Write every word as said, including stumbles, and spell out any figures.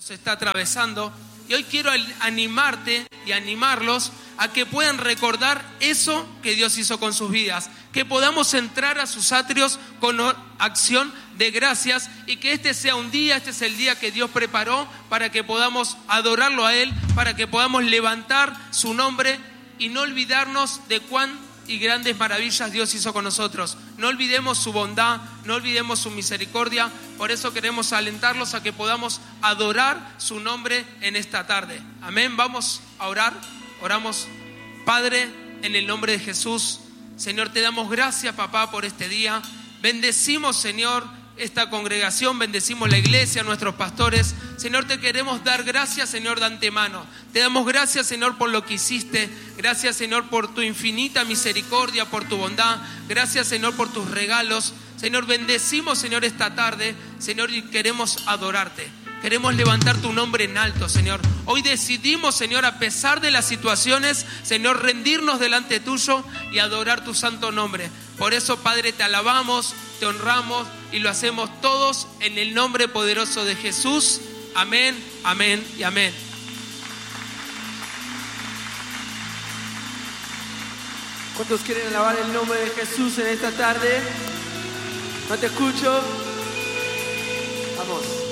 se está atravesando. Y hoy quiero animarte y animarlos a que puedan recordar eso que Dios hizo con sus vidas, que podamos entrar a sus atrios con acción de gracias y que este sea un día, este es el día que Dios preparó para que podamos adorarlo a Él, para que podamos levantar su nombre y no olvidarnos de cuán y grandes maravillas Dios hizo con nosotros. No olvidemos su bondad, no olvidemos su misericordia. Por eso queremos alentarlos a que podamos adorar su nombre en esta tarde. Amén. Vamos a orar. Oramos. Padre, en el nombre de Jesús, Señor, te damos gracias, papá, por este día. Bendecimos, Señor, esta congregación, bendecimos la iglesia, nuestros pastores. Señor, te queremos dar gracias, Señor, de antemano. Te damos gracias, Señor, por lo que hiciste. Gracias, Señor, por tu infinita misericordia, por tu bondad. Gracias, Señor, por tus regalos. Señor, bendecimos, Señor, esta tarde, Señor, y queremos adorarte. Queremos levantar tu nombre en alto, Señor. Hoy decidimos, Señor, a pesar de las situaciones, Señor, rendirnos delante tuyo y adorar tu santo nombre. Por eso, Padre, te alabamos, te honramos y lo hacemos todos en el nombre poderoso de Jesús. Amén, amén y amén. ¿Cuántos quieren alabar el nombre de Jesús en esta tarde? No te escucho. Vamos.